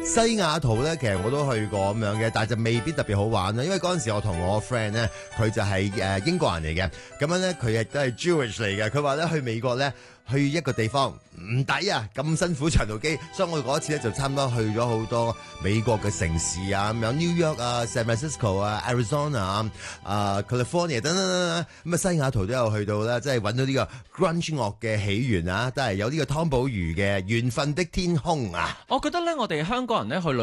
西雅圖咧，其實我都去過咁樣嘅，但係就未必特別好玩啦。因為嗰陣時我同我 friend 咧，佢就係英國人嚟嘅，咁樣咧佢亦都係 Jewish 嚟嘅。佢話咧去美國咧，去一個地方唔抵啊，咁辛苦長途機，所以我嗰次咧就差唔多去咗好多美國嘅城市啊，咁樣 New York 啊、San Francisco 啊、Arizona 啊、California 等等等等，咁啊西雅圖都有去到啦，即係揾到呢個 grunge 樂嘅起源啊，都係有呢個湯寶如嘅《緣分的天空》啊。 我覺得咧，我哋香港人咧去